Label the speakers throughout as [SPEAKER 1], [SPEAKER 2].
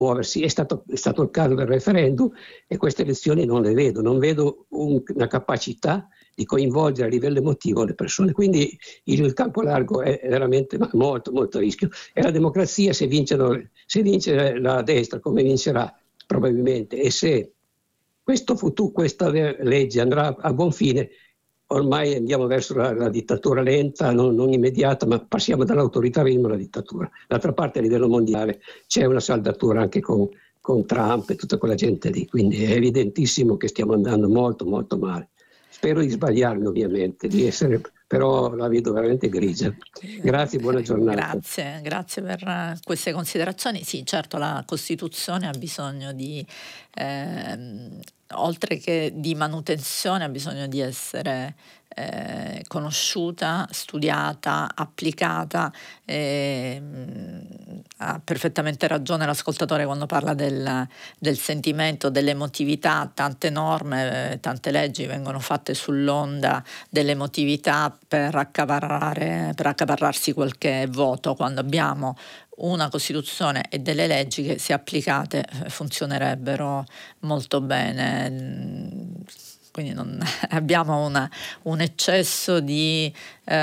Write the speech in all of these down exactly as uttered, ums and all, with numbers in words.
[SPEAKER 1] muoversi. È stato, è stato il caso del referendum e queste elezioni non le vedo, non vedo un, una capacità di coinvolgere a livello emotivo le persone, quindi il campo largo è veramente molto molto a rischio e la democrazia, se, vincono, se vince la destra come vincerà probabilmente, e se questo futuro, questa legge andrà a buon fine, ormai andiamo verso la, la dittatura lenta, non, non immediata, ma passiamo dall'autoritarismo alla dittatura. D'altra parte a livello mondiale c'è una saldatura anche con, con Trump e tutta quella gente lì, quindi è evidentissimo che stiamo andando molto molto male. Spero di sbagliarmi ovviamente, di essere, però la vedo veramente grigia. Grazie, buona giornata.
[SPEAKER 2] Grazie, grazie per queste considerazioni. Sì, certo, la Costituzione ha bisogno di, ehm, oltre che di manutenzione, ha bisogno di essere eh, conosciuta, studiata, applicata. E, mh, ha perfettamente ragione l'ascoltatore quando parla del, del sentimento, dell'emotività. Tante norme, tante leggi vengono fatte sull'onda dell'emotività per accaparrare, per accaparrarsi qualche voto, quando abbiamo una Costituzione e delle leggi che, se applicate, funzionerebbero molto bene. Quindi non abbiamo una, un eccesso di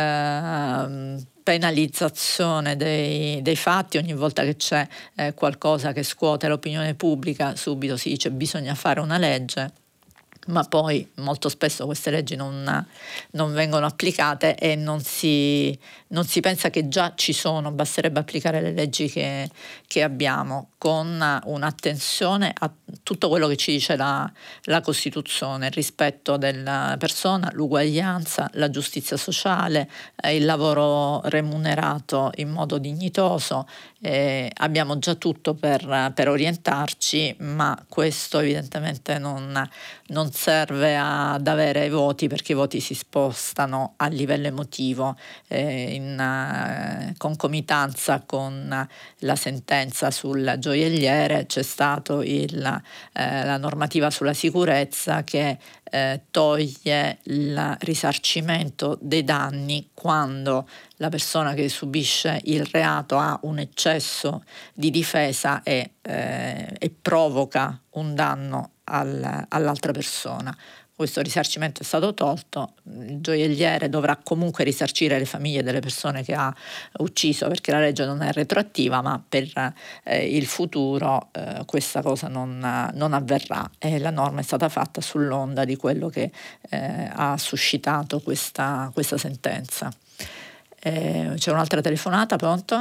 [SPEAKER 2] eh, penalizzazione dei, dei fatti. Ogni volta che c'è eh, qualcosa che scuote l'opinione pubblica, subito si dice bisogna fare una legge, ma poi molto spesso queste leggi non, non vengono applicate e non si, non si pensa che già ci sono, basterebbe applicare le leggi che, che abbiamo, con un'attenzione a tutto quello che ci dice la, la Costituzione: il rispetto della persona, l'uguaglianza, la giustizia sociale, eh, il lavoro remunerato in modo dignitoso. Eh, abbiamo già tutto per, per orientarci, ma questo evidentemente non, non serve ad avere i voti, perché i voti si spostano a livello emotivo, eh, in uh, concomitanza con la sentenza sul gioielliere. C'è stato il, eh, la normativa sulla sicurezza che eh, toglie il risarcimento dei danni quando la persona che subisce il reato ha un eccesso di difesa e, eh, e provoca un danno al, all'altra persona. Questo risarcimento è stato tolto. Il gioielliere dovrà comunque risarcire le famiglie delle persone che ha ucciso, perché la legge non è retroattiva, ma per eh, il futuro eh, questa cosa non, non avverrà, e la norma è stata fatta sull'onda di quello che eh, ha suscitato questa, questa sentenza. Eh, c'è un'altra telefonata, pronto?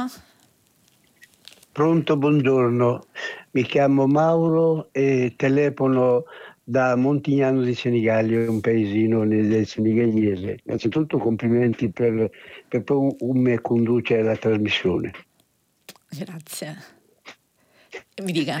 [SPEAKER 3] Pronto, buongiorno. Mi chiamo Mauro e telefono da Montignano di Senigallia, un paesino del senigallese. Innanzitutto complimenti per, per come conduce la trasmissione.
[SPEAKER 2] Grazie. Mi dica.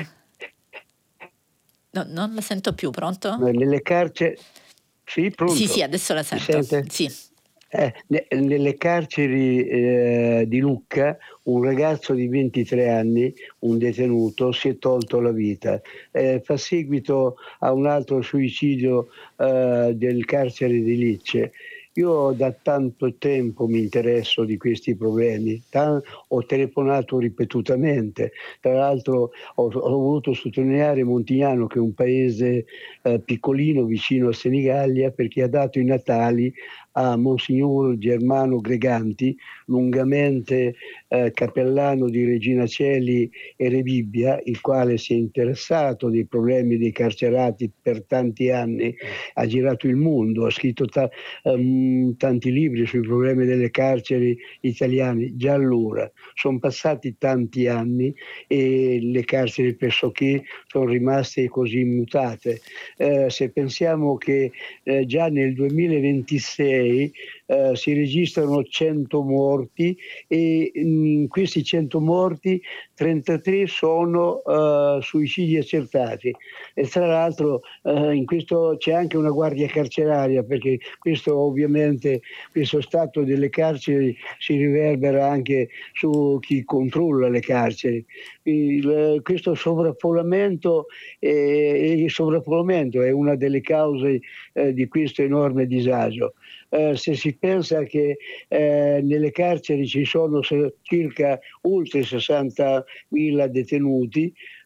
[SPEAKER 2] No, non la sento più, pronto?
[SPEAKER 3] Nelle carceri... Sì, pronto?
[SPEAKER 2] Sì, sì, adesso la sento. Sì.
[SPEAKER 3] Eh, nelle carceri eh, di Lucca un ragazzo di ventitré anni, un detenuto, si è tolto la vita. Eh, fa seguito a un altro suicidio eh, del carcere di Lecce. Io da tanto tempo mi interesso di questi problemi, Tan- ho telefonato ripetutamente, tra l'altro ho, ho voluto sottolineare Montignano, che è un paese eh, piccolino vicino a Senigallia, perché ha dato i natali a Monsignor Germano Greganti, lungamente eh, cappellano di Regina Coeli e Rebibbia, il quale si è interessato dei problemi dei carcerati per tanti anni, ha girato il mondo, ha scritto ta- um, tanti libri sui problemi delle carceri italiane. Già allora sono passati tanti anni e le carceri pressoché sono rimaste così immutate. Eh, se pensiamo che eh, già nel duemilaventisei eh, si registrano cento morti e in questi cento morti trentatré sono uh, suicidi accertati, e tra l'altro uh, in questo c'è anche una guardia carceraria, perché questo ovviamente questo stato delle carceri si riverbera anche su chi controlla le carceri. Il, questo sovraffollamento, eh, il sovraffollamento è una delle cause eh, di questo enorme disagio. Eh, se si pensa che eh, nelle carceri ci sono circa oltre sessantamila detenuti,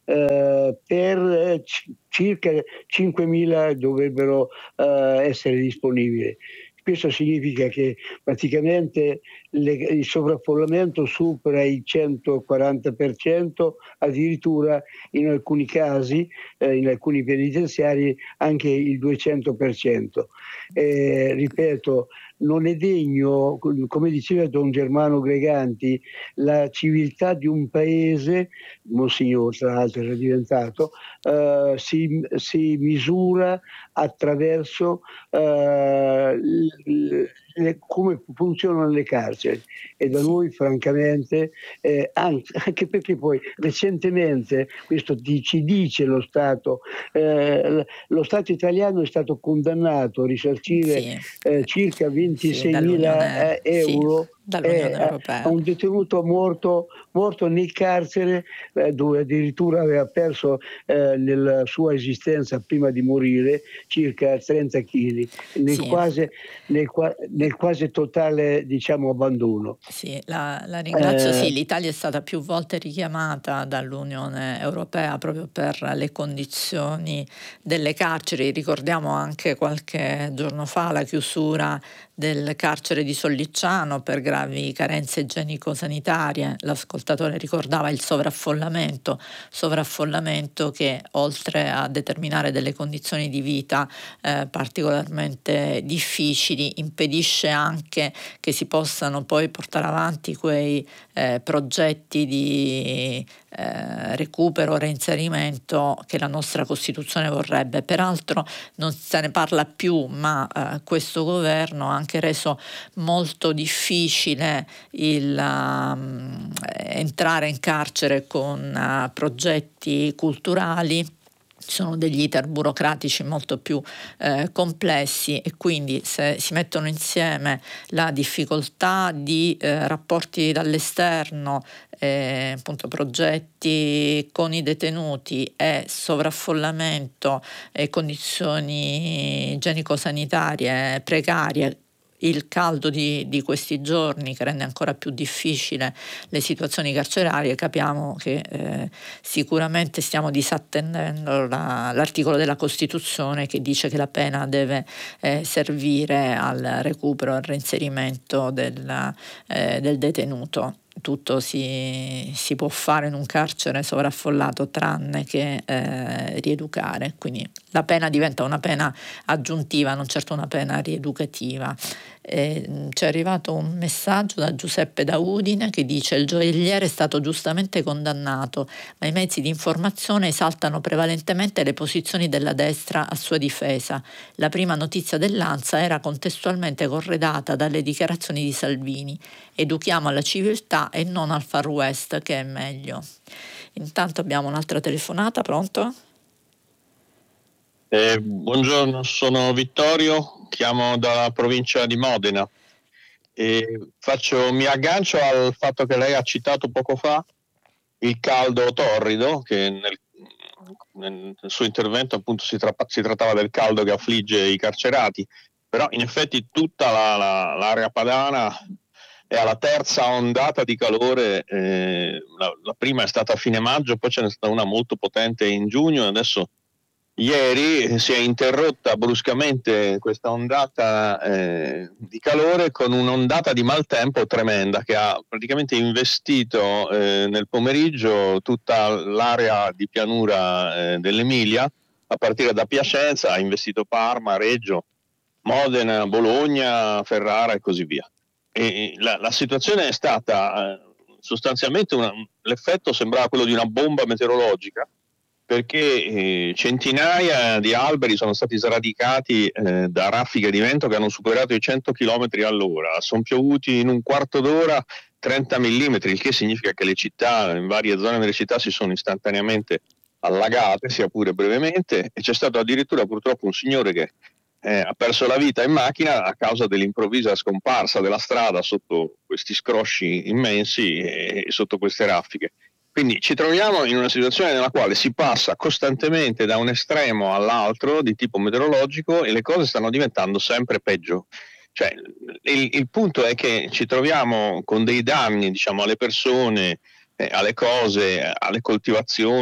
[SPEAKER 3] eh, per eh, c- circa cinquemila dovrebbero eh, essere disponibili. Questo significa che praticamente le, il sovraffollamento supera il centoquaranta per cento, addirittura in alcuni casi, eh, in alcuni penitenziari, anche il duecento per cento. Eh, ripeto, non è degno, come diceva Don Germano Greganti, la civiltà di un paese, Monsignor tra l'altro era diventato, eh, si, si misura attraverso eh, le, come funzionano le carceri, e da noi francamente, eh, anche, anche perché poi recentemente, questo di, ci dice lo Stato, eh, lo Stato italiano è stato condannato a risarcire
[SPEAKER 2] Sì,
[SPEAKER 3] eh, circa
[SPEAKER 2] sì,
[SPEAKER 3] ventiseimila euro
[SPEAKER 2] sì, dall'Unione
[SPEAKER 3] eh, a, a
[SPEAKER 2] Europea.
[SPEAKER 3] un detenuto morto, morto nel carcere, eh, dove addirittura aveva perso eh, nella sua esistenza prima di morire circa trenta chili, nel,
[SPEAKER 2] Sì.
[SPEAKER 3] quasi, nel, nel quasi totale, diciamo, abbandono.
[SPEAKER 2] Sì, la, la ringrazio.
[SPEAKER 3] Eh,
[SPEAKER 2] Sì, l'Italia è stata più volte richiamata dall'Unione Europea proprio per le condizioni delle carceri. Ricordiamo anche qualche giorno fa la chiusura del carcere di Sollicciano per gravi carenze igienico-sanitarie. L'ascoltatore ricordava il sovraffollamento, sovraffollamento che oltre a determinare delle condizioni di vita eh, particolarmente difficili, impedisce anche che si possano poi portare avanti quei eh, progetti di eh, recupero, reinserimento che la nostra Costituzione vorrebbe. Peraltro non se ne parla più, ma eh, questo governo ha anche reso molto difficile il um, entrare in carcere con uh, progetti culturali. Ci sono degli iter burocratici molto più eh, complessi, e quindi se si mettono insieme la difficoltà di eh, rapporti dall'esterno, eh, appunto progetti con i detenuti e sovraffollamento e condizioni igienico-sanitarie precarie, il caldo di, di questi giorni che rende ancora più difficile le situazioni carcerarie, capiamo che eh, sicuramente stiamo disattendendo la, l'articolo della Costituzione che dice che la pena deve eh, servire al recupero, al reinserimento del, eh, del detenuto. Tutto si, si può fare in un carcere sovraffollato tranne che eh, rieducare, quindi la pena diventa una pena aggiuntiva, non certo una pena rieducativa. Eh, ci è arrivato un messaggio da Giuseppe da Udine che dice: il gioielliere è stato giustamente condannato, ma i mezzi di informazione esaltano prevalentemente le posizioni della destra a sua difesa. La prima notizia dell'Ansa era contestualmente corredata dalle dichiarazioni di Salvini: educhiamo alla civiltà e non al Far West, che è meglio. Intanto abbiamo un'altra telefonata. Pronto?
[SPEAKER 4] Eh, buongiorno, sono Vittorio, chiamo dalla provincia di Modena e faccio, mi aggancio al fatto che lei ha citato poco fa, il caldo torrido, che nel, nel suo intervento appunto si, tra, si trattava del caldo che affligge i carcerati, però in effetti tutta la, la, l'area padana è alla terza ondata di calore, eh, la, la prima è stata a fine maggio, poi ce n'è stata una molto potente in giugno e adesso ieri si è interrotta bruscamente questa ondata eh, di calore con un'ondata di maltempo tremenda che ha praticamente investito eh, nel pomeriggio tutta l'area di pianura eh, dell'Emilia, a partire da Piacenza, ha investito Parma, Reggio, Modena, Bologna, Ferrara e così via. E la, la situazione è stata eh, sostanzialmente una, l'effetto sembrava quello di una bomba meteorologica, perché eh, centinaia di alberi sono stati sradicati eh, da raffiche di vento che hanno superato i cento chilometri all'ora. Sono piovuti in un quarto d'ora trenta millimetri, il che significa che le città, in varie zone delle città, si sono istantaneamente allagate, sia pure brevemente, e c'è stato addirittura purtroppo un signore che eh, ha perso la vita in macchina a causa dell'improvvisa scomparsa della strada sotto questi scrosci immensi e, e sotto queste raffiche. Quindi ci troviamo in una situazione nella quale si passa costantemente da un estremo all'altro di tipo meteorologico e le cose stanno diventando sempre peggio. Cioè, il, il punto è che ci troviamo con dei danni, diciamo, alle persone, eh, alle cose, alle coltivazioni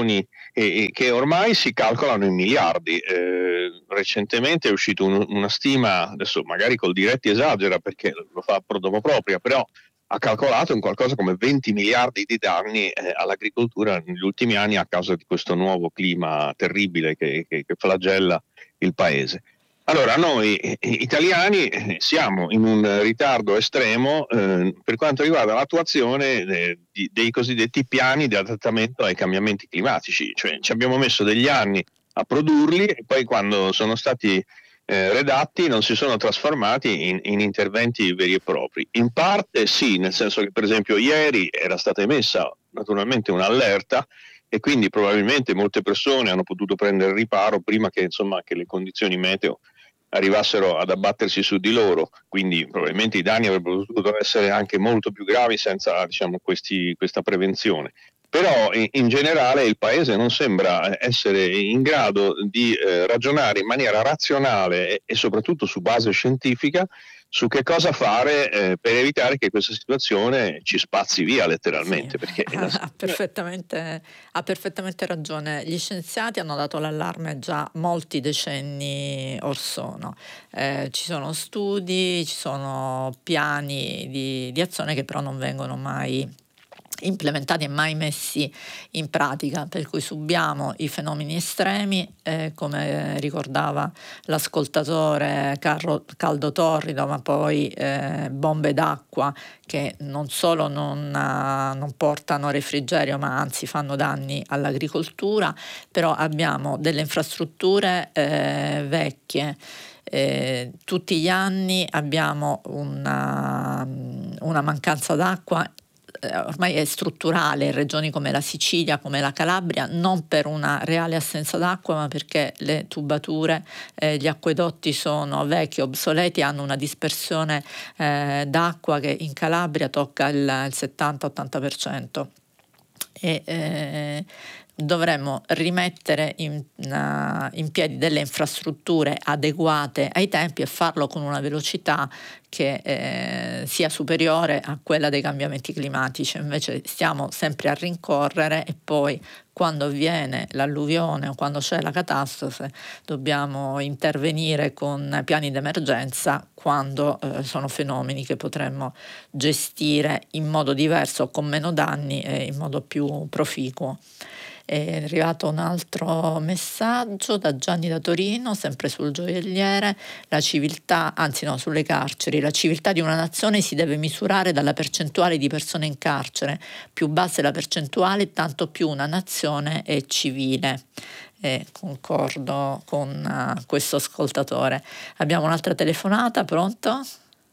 [SPEAKER 4] e, e che ormai si calcolano in miliardi. Eh, recentemente è uscita un, una stima, adesso magari col Diretti esagera perché lo fa dopo propria, però ha calcolato in qualcosa come venti miliardi di danni eh, all'agricoltura negli ultimi anni a causa di questo nuovo clima terribile che, che, che flagella il paese. Allora, noi eh, italiani eh, siamo in un ritardo estremo eh, per quanto riguarda l'attuazione eh, di, dei cosiddetti piani di adattamento ai cambiamenti climatici, cioè ci abbiamo messo degli anni a produrli e poi quando sono stati eh, redatti non si sono trasformati in, in interventi veri e propri. In parte sì, nel senso che per esempio ieri era stata emessa naturalmente un'allerta e quindi probabilmente molte persone hanno potuto prendere riparo prima che, insomma, che le condizioni meteo arrivassero ad abbattersi su di loro, quindi probabilmente i danni avrebbero potuto essere anche molto più gravi senza, diciamo, questi, questa prevenzione. Però in, in generale il Paese non sembra essere in grado di eh, ragionare in maniera razionale e, e soprattutto su base scientifica su che cosa fare eh, per evitare che questa situazione ci spazzi via letteralmente.
[SPEAKER 2] Sì,
[SPEAKER 4] perché
[SPEAKER 2] ha, ha, perfettamente, ha perfettamente ragione. Gli scienziati hanno dato l'allarme già molti decenni or sono. Eh, ci sono studi, ci sono piani di, di azione che però non vengono mai implementati e mai messi in pratica, per cui subiamo i fenomeni estremi, eh, come ricordava l'ascoltatore, Carlo, caldo torrido, ma poi eh, bombe d'acqua che non solo non, uh, non portano refrigerio ma anzi fanno danni all'agricoltura, però abbiamo delle infrastrutture eh, vecchie. Eh, tutti gli anni abbiamo una, una mancanza d'acqua ormai è strutturale in regioni come la Sicilia, come la Calabria, non per una reale assenza d'acqua, ma perché le tubature, eh, gli acquedotti sono vecchi, obsoleti, hanno una dispersione eh, d'acqua che in Calabria tocca il, il settanta ottanta per cento. E eh, dovremmo rimettere in, uh, in piedi delle infrastrutture adeguate ai tempi e farlo con una velocità che eh, sia superiore a quella dei cambiamenti climatici. Invece stiamo sempre a rincorrere e poi quando avviene l'alluvione o quando c'è la catastrofe dobbiamo intervenire con piani d'emergenza quando eh, sono fenomeni che potremmo gestire in modo diverso, con meno danni e in modo più proficuo. È arrivato un altro messaggio da Gianni da Torino, sempre sul gioielliere. La civiltà, anzi no, sulle carceri, la civiltà di una nazione si deve misurare dalla percentuale di persone in carcere. Più bassa è la percentuale, tanto più una nazione è civile. E concordo con uh, questo ascoltatore. Abbiamo un'altra telefonata, pronto?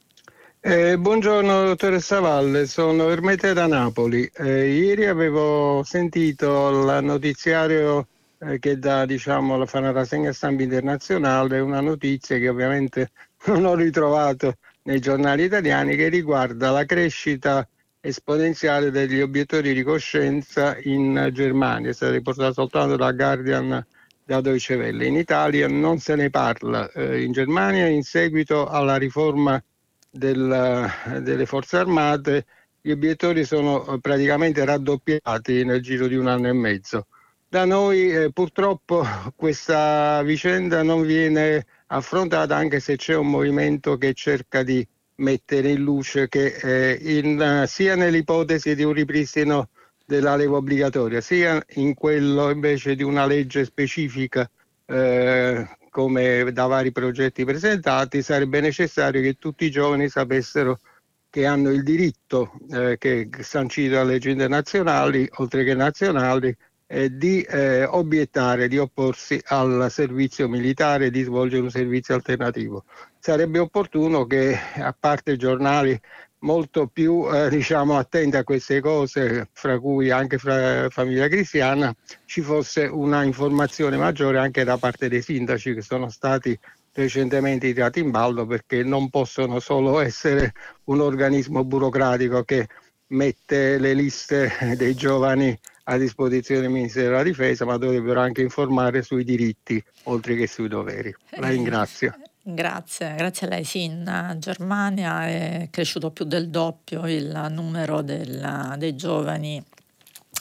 [SPEAKER 5] Eh, buongiorno dottoressa Valle, sono Ermete da Napoli. Eh, ieri avevo sentito il notiziario eh, che dà, diciamo, la fa una rassegna stampa internazionale, una notizia che ovviamente non ho ritrovato nei giornali italiani, che riguarda la crescita esponenziale degli obiettori di coscienza in Germania. È stata riportata soltanto da Guardian, da Deutsche Welle. In Italia non se ne parla. Eh, in Germania, in seguito alla riforma Del, delle forze armate, gli obiettori sono praticamente raddoppiati nel giro di un anno e mezzo. Da noi eh, purtroppo questa vicenda non viene affrontata, anche se c'è un movimento che cerca di mettere in luce che eh, in, sia nell'ipotesi di un ripristino della leva obbligatoria, sia in quello invece di una legge specifica eh, come da vari progetti presentati, sarebbe necessario che tutti i giovani sapessero che hanno il diritto, eh, che è sancito dalle leggi internazionali, oltre che nazionali, eh, di eh, obiettare, di opporsi al servizio militare, di svolgere un servizio alternativo. Sarebbe opportuno che, a parte i giornali molto più eh, diciamo attenti a queste cose, fra cui anche fra Famiglia Cristiana, ci fosse una informazione maggiore anche da parte dei sindaci che sono stati recentemente tirati in ballo, perché non possono solo essere un organismo burocratico che mette le liste dei giovani a disposizione del Ministero della Difesa, ma dovrebbero anche informare sui diritti oltre che sui doveri. La ringrazio.
[SPEAKER 2] Grazie, grazie a lei. Sì, in Germania è cresciuto più del doppio il numero del, dei giovani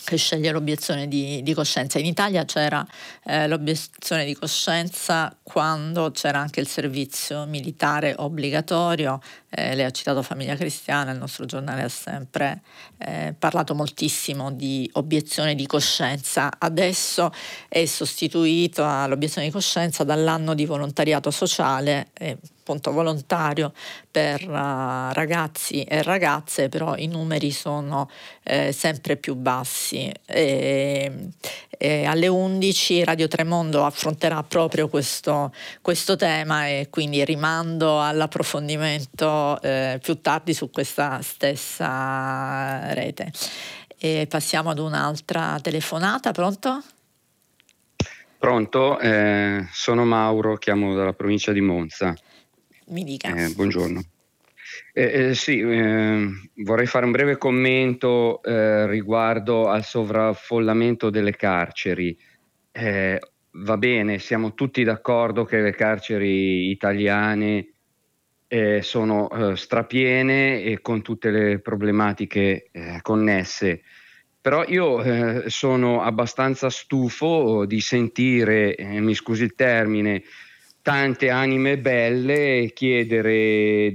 [SPEAKER 2] che sceglie l'obiezione di, di coscienza. In Italia c'era eh, l'obiezione di coscienza quando c'era anche il servizio militare obbligatorio. Eh, lei ha citato Famiglia Cristiana, il nostro giornale ha sempre eh, parlato moltissimo di obiezione di coscienza. Adesso è sostituito all'obiezione di coscienza dall'anno di volontariato sociale, eh, appunto volontario per uh, ragazzi e ragazze, però i numeri sono eh, sempre più bassi. E, e alle undici Radio Tremondo affronterà proprio questo, questo tema, e quindi rimando all'approfondimento eh, più tardi su questa stessa rete. E passiamo ad un'altra telefonata. Pronto?
[SPEAKER 6] Pronto, eh, sono Mauro, chiamo dalla provincia di Monza.
[SPEAKER 2] Mi dica.
[SPEAKER 6] Eh, buongiorno. Eh, eh, sì, eh, vorrei fare un breve commento eh, riguardo al sovraffollamento delle carceri. Eh, va bene, siamo tutti d'accordo che le carceri italiane eh, sono eh, strapiene e con tutte le problematiche eh, connesse. Però io eh, sono abbastanza stufo di sentire, eh, mi scusi il termine, tante anime belle chiedere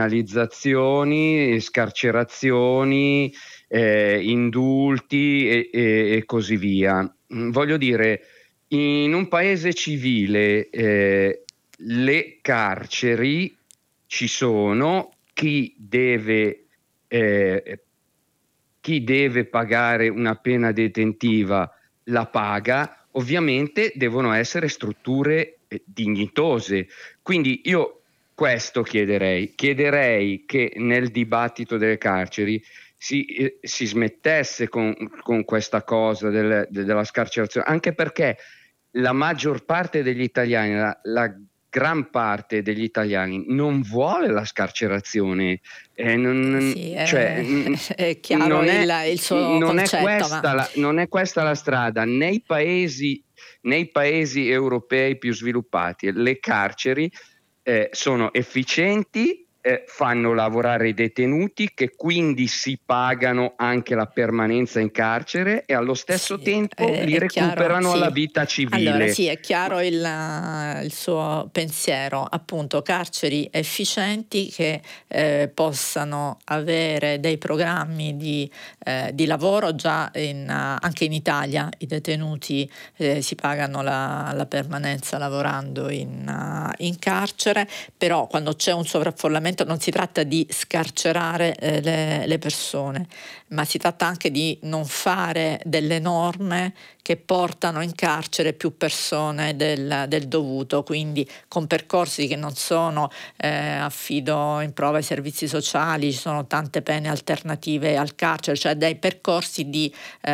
[SPEAKER 6] depenalizzazioni, scarcerazioni, eh, indulti e, e, e così via. Mm, Voglio dire, in un paese civile eh, le carceri ci sono, chi deve, eh, chi deve pagare una pena detentiva la paga, ovviamente devono essere strutture eh, dignitose. Quindi io questo chiederei, chiederei che nel dibattito delle carceri si, eh, si smettesse con, con questa cosa del, de, della scarcerazione, anche perché la maggior parte degli italiani, la, la gran parte degli italiani non vuole la scarcerazione, eh, non,
[SPEAKER 2] Sì, è,
[SPEAKER 6] cioè,
[SPEAKER 2] è chiaro
[SPEAKER 6] non è,
[SPEAKER 2] il, il suo
[SPEAKER 6] non
[SPEAKER 2] concetto,
[SPEAKER 6] è questa
[SPEAKER 2] ma...
[SPEAKER 6] la, non è questa la strada. Nei paesi, nei paesi europei più sviluppati le carceri eh, sono efficienti, eh, fanno lavorare i detenuti, che quindi si pagano anche la permanenza in carcere e allo stesso
[SPEAKER 2] Sì,
[SPEAKER 6] tempo
[SPEAKER 2] è,
[SPEAKER 6] li
[SPEAKER 2] è chiaro,
[SPEAKER 6] recuperano
[SPEAKER 2] sì.
[SPEAKER 6] alla vita civile.
[SPEAKER 2] Allora sì, è chiaro il, il suo pensiero, appunto carceri efficienti che eh, possano avere dei programmi di, eh, di lavoro. Già in, anche in Italia i detenuti eh, si pagano la, la permanenza lavorando in, uh, in carcere, però quando c'è un sovraffollamento non si tratta di scarcerare eh, le, le persone, ma si tratta anche di non fare delle norme che portano in carcere più persone del, del dovuto, quindi con percorsi che non sono eh, affido in prova ai servizi sociali, ci sono tante pene alternative al carcere, cioè dei percorsi di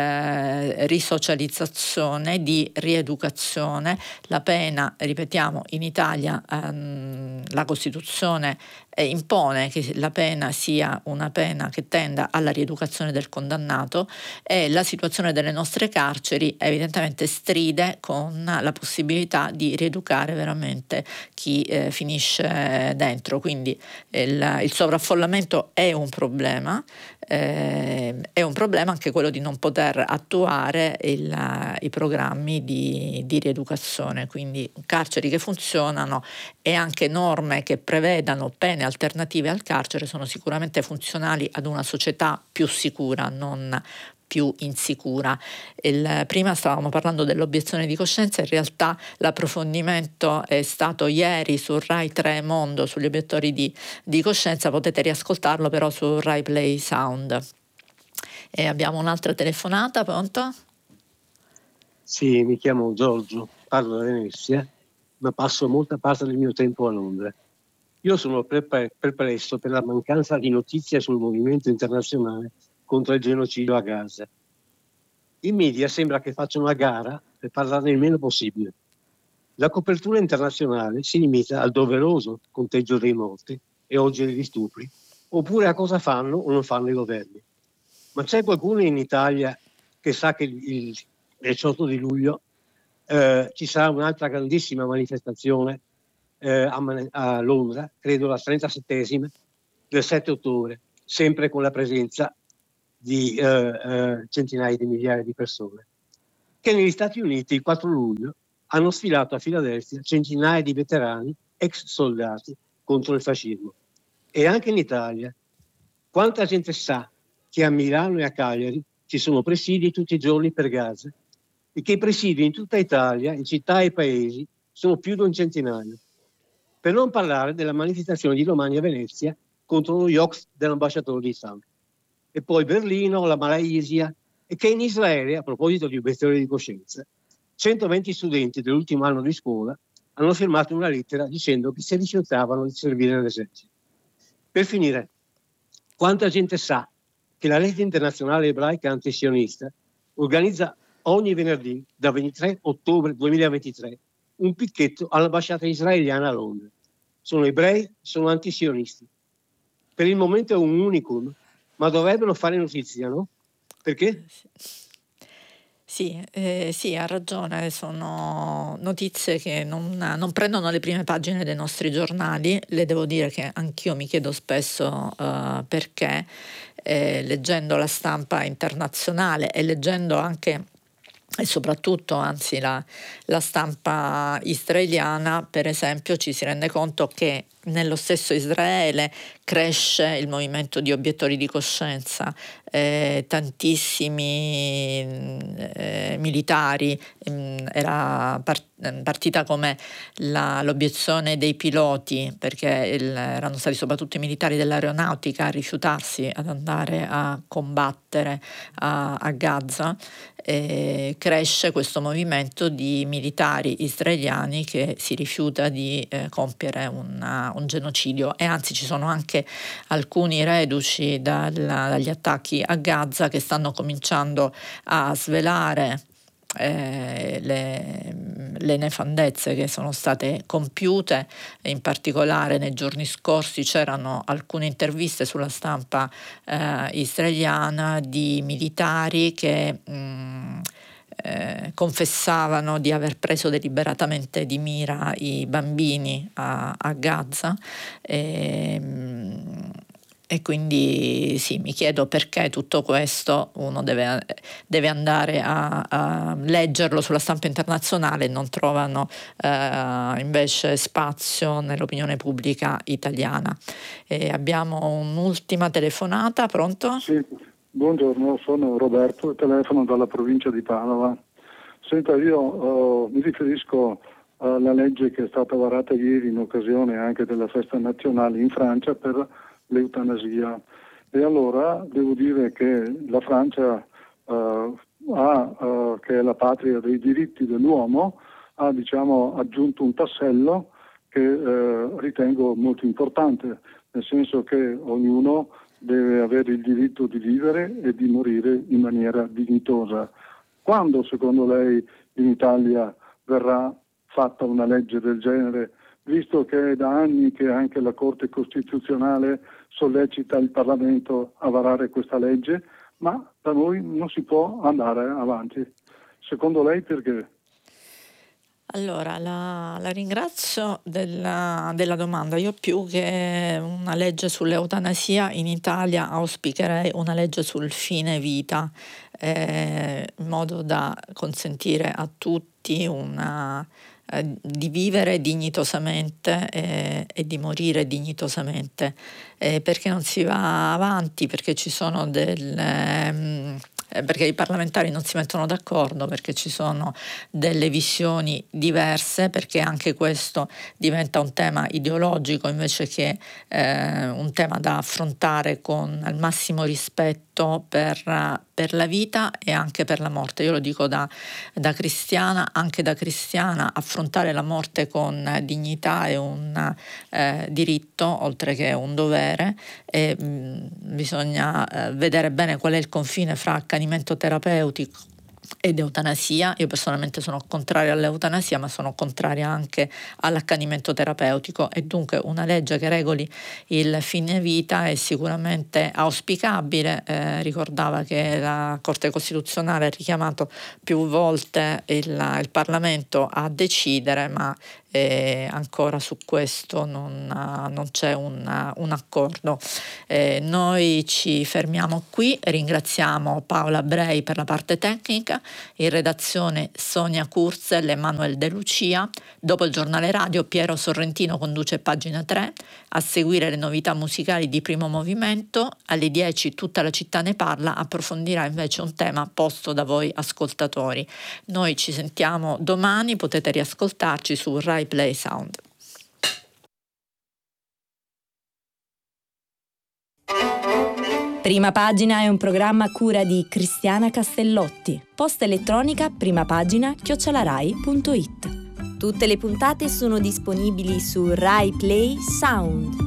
[SPEAKER 2] eh, risocializzazione, di rieducazione. La pena, ripetiamo, in Italia ehm, la Costituzione eh, impone che la pena sia una pena che tenda alla rieducazione del condannato, e la situazione delle nostre carceri evidentemente stride con la possibilità di rieducare veramente chi eh, finisce dentro. Quindi il, il sovraffollamento è un problema, eh, è un problema anche quello di non poter attuare il, i programmi di, di rieducazione, quindi carceri che funzionano e anche norme che prevedano pene alternative al carcere sono sicuramente funzionali ad una società più sicura, non più insicura. Il, prima stavamo parlando dell'obiezione di coscienza, in realtà l'approfondimento è stato ieri su Rai tre Mondo sugli obiettori di, di coscienza, potete riascoltarlo però su Rai Play Sound. E abbiamo un'altra telefonata, pronto?
[SPEAKER 7] Sì, mi chiamo Giorgio, parlo da Venezia, ma passo molta parte del mio tempo a Londra. Io sono perplesso per la mancanza di notizie sul movimento internazionale contro il genocidio a Gaza. I media sembra che facciano una gara per parlarne il meno possibile. La copertura internazionale si limita al doveroso conteggio dei morti e oggi degli stupri, oppure a cosa fanno o non fanno i governi. Ma c'è qualcuno in Italia che sa che il diciotto di luglio eh, ci sarà un'altra grandissima manifestazione eh, a, a Londra, credo la trentasettesima del sette ottobre, sempre con la presenza di eh, eh, centinaia di migliaia di persone, che negli Stati Uniti il quattro luglio hanno sfilato a Filadelfia centinaia di veterani, ex soldati, contro il fascismo. E anche in Italia, quanta gente sa che a Milano e a Cagliari ci sono presidi tutti i giorni per Gaza e che i presidi in tutta Italia, in città e paesi, sono più di un centinaio. Per non parlare della manifestazione di domani a Venezia contro lo yacht dell'ambasciatore di Trump. E poi Berlino, la Malaysia, e che in Israele, a proposito di obiezione di coscienza, centoventi studenti dell'ultimo anno di scuola hanno firmato una lettera dicendo che si rifiutavano di servire nell'esercito. Per finire, quanta gente sa che la Rete Internazionale Ebraica Antisionista organizza ogni venerdì, da ventitré ottobre duemilaventitré, un picchetto all'ambasciata israeliana a Londra. Sono ebrei, sono antisionisti. Per il momento è un unicum, ma dovrebbero fare notizia, no? Perché?
[SPEAKER 2] Sì, eh, sì, ha ragione, sono notizie che non, non prendono le prime pagine dei nostri giornali. Le devo dire che anch'io mi chiedo spesso uh, perché, eh, leggendo la stampa internazionale e leggendo anche e soprattutto, anzi, la, la stampa israeliana, per esempio, ci si rende conto che nello stesso Israele cresce il movimento di obiettori di coscienza, eh, tantissimi eh, militari, mh, era part- partita come la, l'obiezione dei piloti, perché il, erano stati soprattutto i militari dell'aeronautica a rifiutarsi ad andare a combattere a, a Gaza. Eh, cresce questo movimento di militari israeliani che si rifiuta di eh, compiere una, un genocidio, e anzi ci sono anche alcuni reduci dalla, dagli attacchi a Gaza che stanno cominciando a svelare Eh, le, le nefandezze che sono state compiute. In particolare nei giorni scorsi c'erano alcune interviste sulla stampa eh, israeliana di militari che mh, eh, confessavano di aver preso deliberatamente di mira i bambini a, a Gaza. E, mh, E quindi sì, mi chiedo perché tutto questo uno deve, deve andare a, a leggerlo sulla stampa internazionale e non trovano eh, invece spazio nell'opinione pubblica italiana. E abbiamo un'ultima telefonata, pronto?
[SPEAKER 8] Sì, buongiorno, sono Roberto e telefono dalla provincia di Padova. Senta, io uh, mi riferisco alla legge che è stata varata ieri in occasione anche della festa nazionale in Francia per l'eutanasia, e allora devo dire che la Francia uh, ha, uh, che è la patria dei diritti dell'uomo, ha diciamo aggiunto un tassello che uh, ritengo molto importante, nel senso che ognuno deve avere il diritto di vivere e di morire in maniera dignitosa. Quando secondo lei in Italia verrà fatta una legge del genere, visto che è da anni che anche la Corte Costituzionale sollecita il Parlamento a varare questa legge, ma da noi non si può andare avanti? Secondo lei perché?
[SPEAKER 2] Allora, la, la ringrazio della, della domanda. Io più che una legge sull'eutanasia in Italia auspicherei una legge sul fine vita, eh, in modo da consentire a tutti una eh, di vivere dignitosamente eh, e di morire dignitosamente, eh, perché non si va avanti, perché ci sono delle... Mh, perché i parlamentari non si mettono d'accordo, perché ci sono delle visioni diverse, perché anche questo diventa un tema ideologico invece che eh, un tema da affrontare con il massimo rispetto per, per la vita e anche per la morte. Io lo dico da, da cristiana, anche da cristiana, affrontare la morte con dignità è un eh, diritto oltre che un dovere, e mh, bisogna eh, vedere bene qual è il confine fra accanimento terapeutico ed eutanasia. Io personalmente sono contraria all'eutanasia, ma sono contraria anche all'accanimento terapeutico, e dunque una legge che regoli il fine vita è sicuramente auspicabile. Eh, ricordava che la Corte Costituzionale ha richiamato più volte il, il Parlamento a decidere, ma e ancora su questo non, non c'è un, un accordo. Eh, noi ci fermiamo qui, ringraziamo Paola Brei per la parte tecnica, in redazione Sonia Kurzel e Manuel De Lucia. Dopo il giornale radio Piero Sorrentino conduce Pagina tre, a seguire le novità musicali di Primo Movimento. Alle dieci Tutta la città ne parla approfondirà invece un tema posto da voi ascoltatori. Noi ci sentiamo domani, potete riascoltarci su Rai Play Sound.
[SPEAKER 9] Prima Pagina è un programma a cura di Cristiana Castellotti. Posta elettronica primapagina chiocciola rai punto it. Tutte le puntate sono disponibili su Rai Play Sound.